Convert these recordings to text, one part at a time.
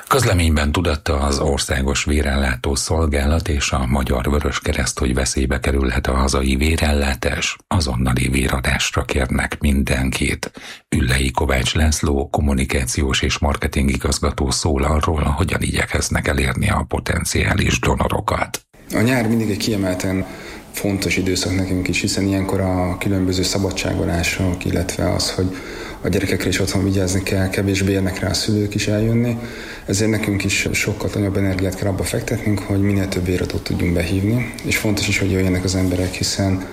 Közleményben tudatta az Országos Vérellátó Szolgálat és a Magyar Vöröskereszt, hogy veszélybe kerülhet a hazai vérellátás, azonnali véradásra kérnek mindenkit. Üllei Kovács László, kommunikációs és marketing igazgató szól arról, hogyan igyekeznek elérni a potenciális donorokat. A nyár mindig egy kiemelten fontos időszak nekünk is, hiszen ilyenkor a különböző szabadságolások, illetve az, hogy a gyerekekre is otthon vigyázni kell, kevésbé érnek rá a szülők is eljönni. Ezért nekünk is sokkal nagyobb energiát kell abba fektetnünk, hogy minél több véradót tudjunk behívni. És fontos is, hogy jöjjenek az emberek, hiszen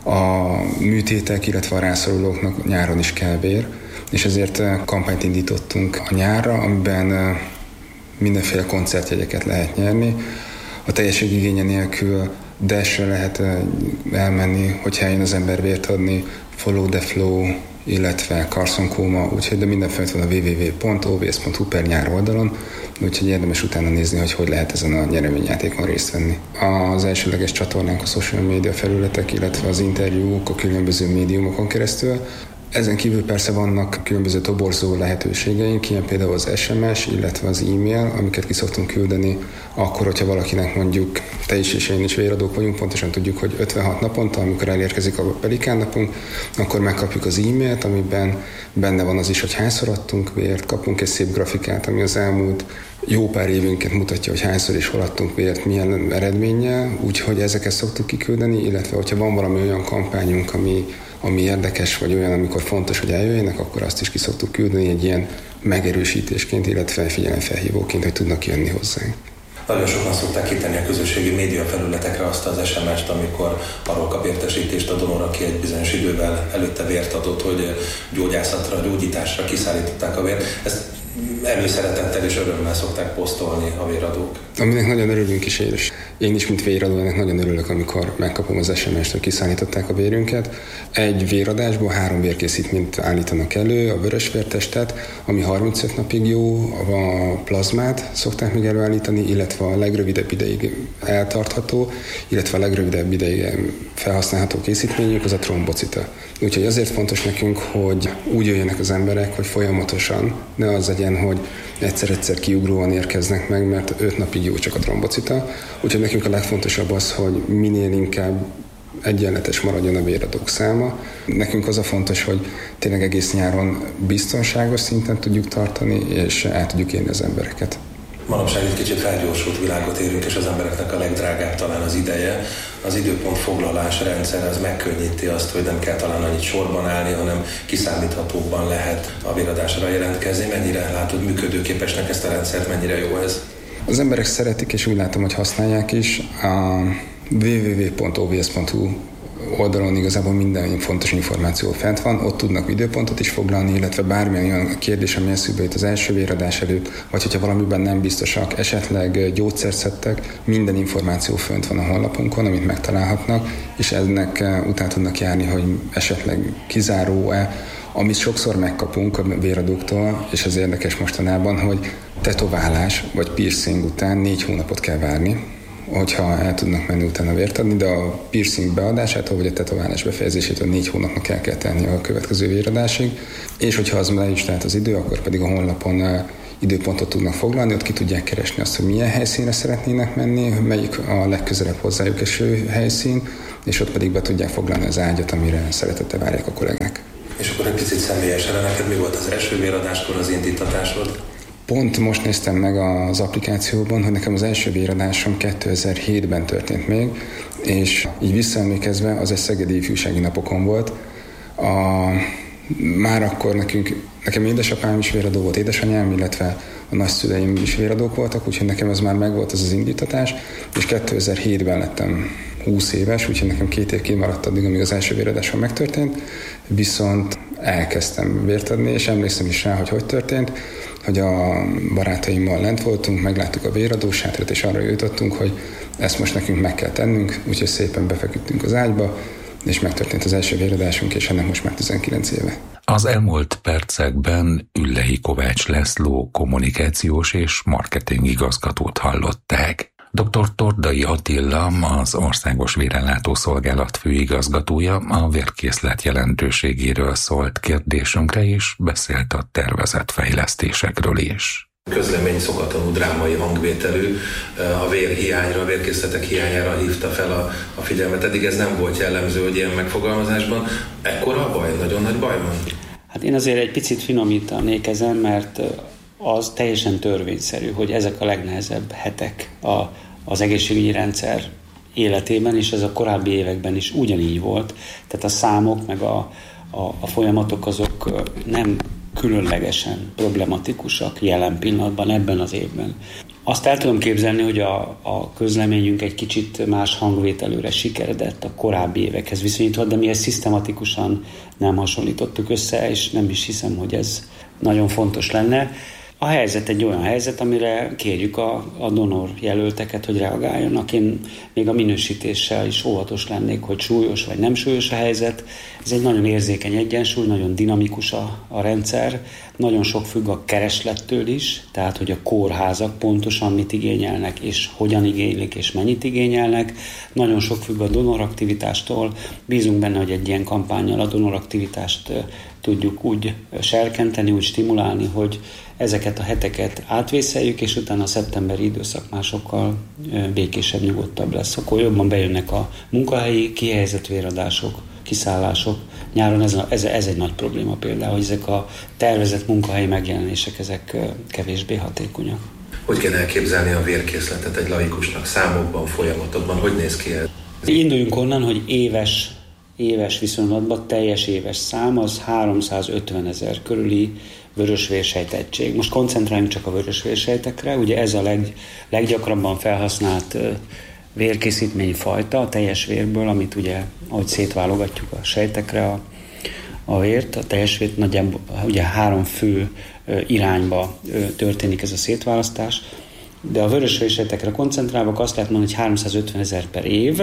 a műtétek, illetve a rászorulóknak nyáron is kell vér. És ezért kampányt indítottunk a nyárra, amiben mindenféle koncertjegyeket lehet nyerni. A teljességigénye nélkül Dash-re lehet elmenni, hogyha eljön az ember vért adni, Follow the Flow, illetve Carson Coma, úgyhogy de minden fent van a www.ovs.hu/nyár oldalon, úgyhogy érdemes utána nézni, hogy lehet ezen a nyereményjátékon részt venni. Az elsőleges csatornánk a social media felületek, illetve az interjúk a különböző médiumokon keresztül. Ezen kívül persze vannak különböző toborzó lehetőségeink, ilyen például az SMS, illetve az e-mail, amiket ki szoktunk küldeni akkor, hogyha valakinek mondjuk te is és én is véradók vagyunk, pontosan tudjuk, hogy 56 naponta, amikor elérkezik a pelikán napunk, akkor megkapjuk az e-mailt, amiben benne van az is, hogy hányszor adtunk vért, kapunk egy szép grafikát, ami az elmúlt jó pár évünket mutatja, hogy hányszor is hol adtunk vért, milyen eredménnyel, úgyhogy ezeket szoktuk kiküldeni, illetve hogyha van valami olyan kampányunk, ami érdekes, vagy olyan, amikor fontos, hogy eljöjjenek, akkor azt is ki szoktuk küldeni egy ilyen megerősítésként, illetve figyelemfelhívóként, hogy tudnak jönni hozzánk. Nagyon sokan szokták kitenni a közösségi média felületekre azt az SMS-t, amikor arról kap értesítést a donor, aki egy bizonyos idővel előtte vért adott, hogy gyógyászatra, gyógyításra kiszállították a vért. Ezt előszeretettel és örömmel szokták posztolni a véradók. Aminek nagyon örülünk is, és én is, mint véradó, ennek nagyon örülök, amikor megkapom az SMS-t, hogy kiszállították a vérünket. Egy véradásból 3 vérkészítményt állítanak elő, a vörösvértestet, ami 35 napig jó, a plazmát szokták még előállítani, illetve a legrövidebb ideig eltartható, illetve a legrövidebb ideig felhasználható készítményünk az a trombocita. Úgyhogy azért fontos nekünk, hogy úgy jöjjenek az emberek, hogy folyamatosan, ne az legyen, hogy egyszer-egyszer kiugróan érkeznek meg, mert 5 napig jó csak a trombocita. Úgyhogy nekünk a legfontosabb az, hogy minél inkább egyenletes maradjon a véradók száma. Nekünk az a fontos, hogy tényleg egész nyáron biztonságos szinten tudjuk tartani, és el tudjuk érni az embereket. Manapság egy kicsit felgyorsult világot érünk, és az embereknek a legdrágább talán az ideje. Az időpontfoglalás rendszer az megkönnyíti azt, hogy nem kell talán annyit sorban állni, hanem kiszámíthatóbban lehet a véradásra jelentkezni. Mennyire látod működőképesnek ezt a rendszert, mennyire jó ez? Az emberek szeretik, és úgy látom, hogy használják is. A www.ovs.hu oldalon igazából minden fontos információ fent van, ott tudnak időpontot is foglalni, illetve bármilyen olyan kérdés, ami eszükbe jut az első véradás előtt, vagy hogyha valamiben nem biztosak, esetleg gyógyszert szedtek, minden információ fönt van a honlapunkon, amit megtalálhatnak, és ennek után tudnak járni, hogy esetleg kizáró-e, amit sokszor megkapunk a véradóktól, és az érdekes mostanában, hogy tetoválás vagy piercing után 4 hónapot kell várni, hogyha el tudnak menni utána vért adni, de a piercing beadásától vagy a tetoválás befejezésétől 4 hónapnak el kell tenni a következő véradásig, és hogyha az le is telt az idő, akkor pedig a honlapon időpontot tudnak foglalni, ott ki tudják keresni azt, hogy milyen helyszínre szeretnének menni, melyik a legközelebb hozzájuk eső helyszín, és ott pedig be tudják foglalni az ágyat, amire szeretettel várják a kollégák. És akkor egy picit személyesen, neked mi volt az első véradáskor az indítatásod? Pont most néztem meg az applikációban, hogy nekem az első véradásom 2007-ben történt még, és így visszaemlékezve az egy szegedi ifjúsági napokon volt. Már akkor nekem édesapám is véradó volt, édesanyám, illetve a nagyszüleim is véradók voltak, úgyhogy nekem ez már megvolt az indítatás, és 2007-ben lettem 20 éves, úgyhogy nekem 2 év kimaradt addig, amíg az első véradásom megtörtént, viszont elkezdtem vért adni, és emlékszem is rá, hogy történt, hogy a barátaimmal lent voltunk, megláttuk a véradósátrat, és arra jutottunk, hogy ezt most nekünk meg kell tennünk, úgyhogy szépen befeküdtünk az ágyba, és megtörtént az első véradásunk, és ennek most már 19 éve. Az elmúlt percekben Üllei Kovács László kommunikációs és marketing igazgatót hallották. Dr. Tordai Attila, az Országos Vérellátó Szolgálat főigazgatója a vérkészlet jelentőségéről szólt kérdésünkre, és beszélt a tervezett fejlesztésekről is. Közlemény szokatlanul drámai hangvételű, a vérhiányra, a vérkészletek hiányára hívta fel a figyelmet. Eddig ez nem volt jellemző, hogy ilyen megfogalmazásban. Ekkora a baj? Nagyon nagy baj van? Hát én azért egy picit finomítanék ezen, mert az teljesen törvényszerű, hogy ezek a legnehezebb hetek az egészségügyi rendszer életében, és ez a korábbi években is ugyanígy volt. Tehát a számok meg a folyamatok azok nem különlegesen problematikusak jelen pillanatban, ebben az évben. Azt el tudom képzelni, hogy a közleményünk egy kicsit más hangvételőre sikeredett a korábbi évekhez viszonyítva, de mi ezt szisztematikusan nem hasonlítottuk össze, és nem is hiszem, hogy ez nagyon fontos lenne. A helyzet egy olyan helyzet, amire kérjük a donor jelölteket, hogy reagáljanak. Én még a minősítéssel is óvatos lennék, hogy súlyos vagy nem súlyos a helyzet. Ez egy nagyon érzékeny egyensúly, nagyon dinamikus a rendszer, nagyon sok függ a kereslettől is, tehát hogy a kórházak pontosan mit igényelnek, és hogyan igénylik, és mennyit igényelnek. Nagyon sok függ a donoraktivitástól. Bízunk benne, hogy egy ilyen kampánnyal a donoraktivitást tudjuk úgy serkenteni, úgy stimulálni, hogy ezeket a heteket átvészeljük, és utána a szeptemberi időszak már sokkal békésebb, nyugodtabb lesz. Akkor jobban bejönnek a munkahelyi kihelyezett véradások, kiszállások. Nyáron ez egy nagy probléma például, hogy ezek a tervezett munkahelyi megjelenések, ezek kevésbé hatékonyak. Hogy kell elképzelni a vérkészletet egy laikusnak számokban, folyamatokban? Hogy néz ki ez? Induljunk onnan, hogy éves viszonylatban teljes éves szám az 350 000 körüli vörösvérsejtegység. Most koncentráljunk csak a vörösvérsejtekre, ugye ez a leggyakrabban felhasznált vérkészítményfajta a teljes vérből, amit ugye, ahogy szétválogatjuk a sejtekre a vért, a teljes vért nagyjából ugye 3 fő irányba történik ez a szétválasztás, de a vörösvérsejtekre koncentrálva azt lehet mondani, hogy 350 000 per év.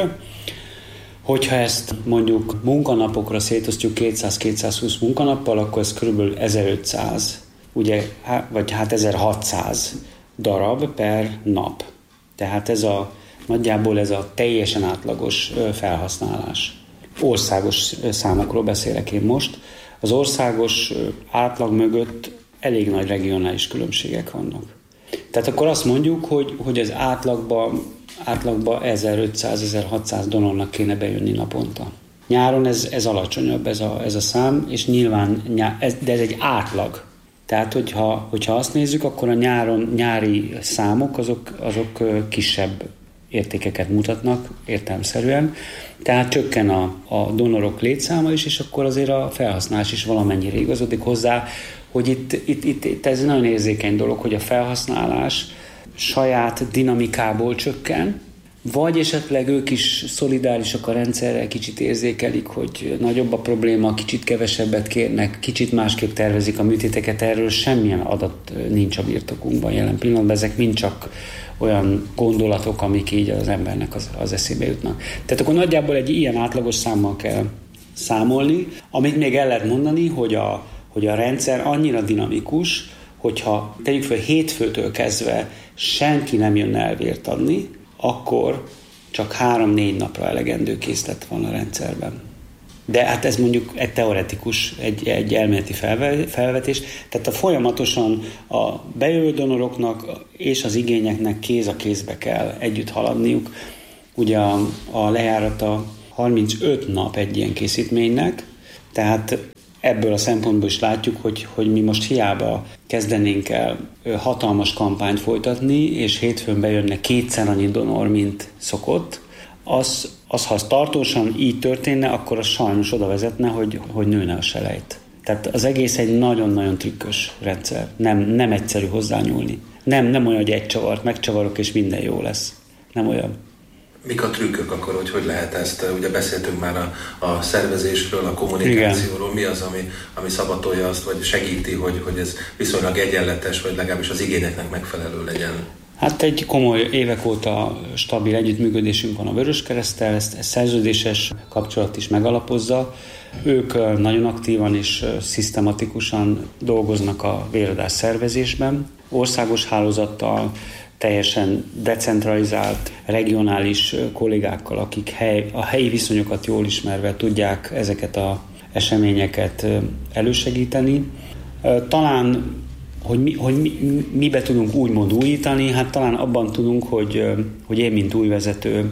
Hogyha ezt mondjuk munkanapokra szétosztjuk 200-220 munkanappal, akkor ez körülbelül 1500, ugye, vagy 1600 darab per nap. Tehát nagyjából ez a teljesen átlagos felhasználás. Országos számokról beszélek én most. Az országos átlag mögött elég nagy regionális különbségek vannak. Tehát akkor azt mondjuk, hogy az átlagban 1500-1600 donornak kéne bejönni naponta. Nyáron ez alacsonyabb ez a szám, és nyilván, de ez egy átlag. Tehát, hogyha azt nézzük, akkor a nyári számok azok kisebb értékeket mutatnak értelemszerűen. Tehát csökken a donorok létszáma is, és akkor azért a felhasználás is valamennyire igazodik hozzá, hogy itt ez nagyon érzékeny dolog, hogy a felhasználás saját dinamikából csökken, vagy esetleg ők is szolidárisak a rendszerrel, kicsit érzékelik, hogy nagyobb a probléma, kicsit kevesebbet kérnek, kicsit másképp tervezik a műtéteket, erről semmilyen adat nincs a birtokunkban jelen pillanatban, ezek mind csak olyan gondolatok, amik így az embernek az eszébe jutnak. Tehát akkor nagyjából egy ilyen átlagos számmal kell számolni, amit még el lehet mondani, hogy a rendszer annyira dinamikus, hogyha tegyük fel hétfőtől kezdve senki nem jönne el vért adni, akkor csak 3-4 napra elegendő készlet van a rendszerben. De hát ez mondjuk egy teoretikus, egy elméleti felvetés. Tehát folyamatosan a bejövő donoroknak és az igényeknek kéz a kézbe kell együtt haladniuk. Ugye a lejárata 35 nap egy ilyen készítménynek, tehát ebből a szempontból is látjuk, hogy mi most hiába kezdenénk el hatalmas kampányt folytatni, és hétfőn bejönne 2-szer annyi donor, mint szokott, ha az tartósan így történne, akkor az sajnos oda vezetne, hogy nőne a selejt. Tehát az egész egy nagyon-nagyon trükkös rendszer. Nem egyszerű hozzányúlni. Nem olyan, hogy egy csavart megcsavarok, és minden jó lesz. Nem olyan. Mik a trükkök akkor, hogy lehet ezt? Ugye beszéltünk már a szervezésről, a kommunikációról. Igen. Mi az, ami szabatolja azt, vagy segíti, hogy ez viszonylag egyenletes, vagy legalábbis az igényeknek megfelelő legyen? Hát egy komoly évek óta stabil együttműködésünk van a Vöröskereszttel, ezt szerződéses kapcsolat is megalapozza. Ők nagyon aktívan és szisztematikusan dolgoznak a véradás szervezésben. Országos hálózattal, teljesen decentralizált, regionális kollégákkal, akik a helyi viszonyokat jól ismerve tudják ezeket az eseményeket elősegíteni. Talán mibe tudunk úgymond újítani, hát talán abban tudunk, hogy én, mint új vezető,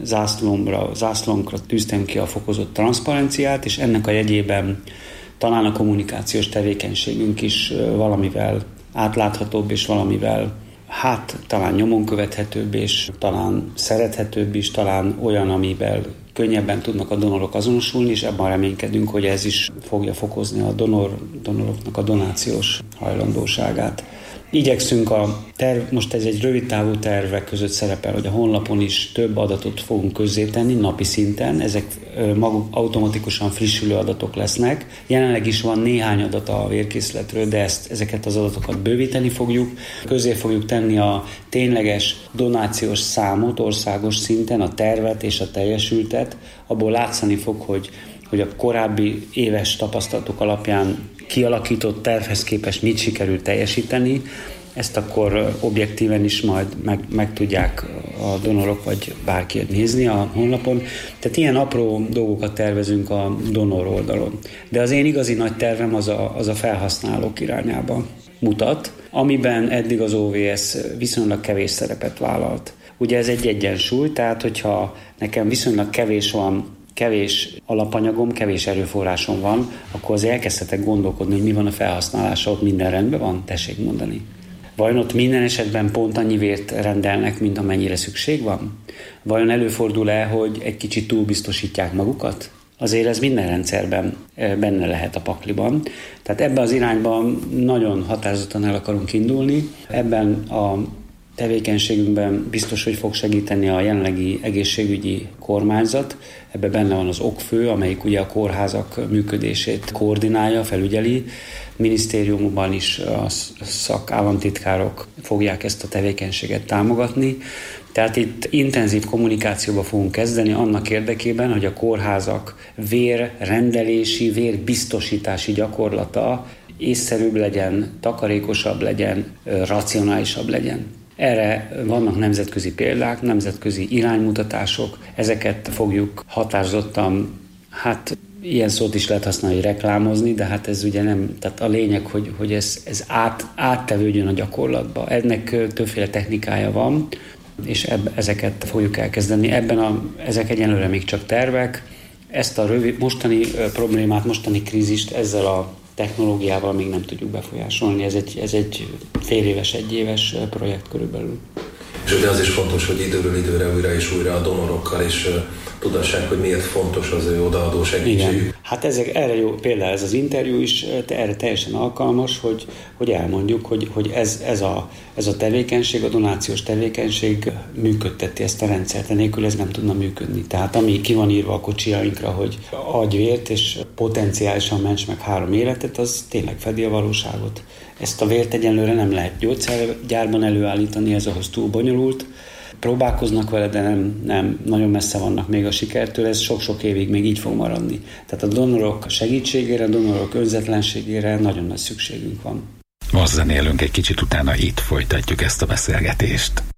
zászlónkra tűztem ki a fokozott transzparenciát, és ennek a jegyében talán a kommunikációs tevékenységünk is valamivel átláthatóbb, és valamivel talán nyomon követhetőbb, és talán szerethetőbb is, talán olyan, amivel könnyebben tudnak a donorok azonosulni, és ebben reménykedünk, hogy ez is fogja fokozni a donoroknak a donációs hajlandóságát. Igyekszünk most ez egy rövid távú tervek között szerepel, hogy a honlapon is több adatot fogunk közzétenni napi szinten, ezek maguk automatikusan frissülő adatok lesznek. Jelenleg is van néhány adat a vérkészletről, de ezeket az adatokat bővíteni fogjuk. Közzé fogjuk tenni a tényleges donációs számot országos szinten, a tervet és a teljesültet. Abból látszani fog, hogy a korábbi éves tapasztalatok alapján kialakított tervhez képest mit sikerült teljesíteni. Ezt akkor objektíven is majd meg tudják a donorok vagy bárki nézni a honlapon. Tehát ilyen apró dolgokat tervezünk a donor oldalon. De az én igazi nagy tervem az a felhasználók irányába mutat, amiben eddig az OVS viszonylag kevés szerepet vállalt. Ugye ez egy egyensúly, tehát hogyha nekem viszonylag kevés alapanyagom, kevés erőforrásom van, akkor azért elkezdhetek gondolkodni, hogy mi van a felhasználása, ott minden rendben van, tessék mondani. Vajon ott minden esetben pont annyi vért rendelnek, mint amennyire szükség van? Vajon előfordul-e, hogy egy kicsit túlbiztosítják magukat? Azért ez minden rendszerben benne lehet a pakliban. Tehát ebben az irányban nagyon határozottan el akarunk indulni. Ebben a tevékenységünkben biztos, hogy fog segíteni a jelenlegi egészségügyi kormányzat. Ebben benne van az okfő, amelyik ugye a kórházak működését koordinálja, felügyeli. Minisztériumban is a szakállamtitkárok fogják ezt a tevékenységet támogatni. Tehát itt intenzív kommunikációba fogunk kezdeni annak érdekében, hogy a kórházak vérrendelési, vérbiztosítási gyakorlata észszerűbb legyen, takarékosabb legyen, racionálisabb legyen. Erre vannak nemzetközi példák, nemzetközi iránymutatások, ezeket fogjuk határozottan, ilyen szót is lehet használni, hogy reklámozni, de ez ugye nem, tehát a lényeg, hogy ez áttevődjön a gyakorlatba. Ennek többféle technikája van, és ezeket fogjuk elkezdeni. Ezek egyenlőre még csak tervek. Ezt a mostani problémát, mostani krízist ezzel a technológiával még nem tudjuk befolyásolni. Ez egy fél éves, egy éves projekt körülbelül. És ugye az is fontos, hogy időről időre újra és újra a donorokkal is tudassák, hogy miért fontos az ő odaadó segítségük. Igen. Erre jó például ez az interjú is, erre teljesen alkalmas, hogy elmondjuk, hogy ez a tevékenység, a donációs tevékenység működteti ezt a rendszert, nélkül ez nem tudna működni. Tehát ami ki van írva a kocsijainkra, hogy adj vért, és potenciálisan ments meg 3 életet, az tényleg fedi a valóságot. Ezt a vért egyenlőre nem lehet gyógyszergyárban előállítani, ez ahhoz túl bonyolult. Próbálkoznak vele, de nem nagyon messze vannak még a sikertől, ez sok-sok évig még így fog maradni. Tehát a donorok segítségére, a donorok önzetlenségére nagyon nagy szükségünk van. Most zenélünk egy kicsit, utána itt folytatjuk ezt a beszélgetést.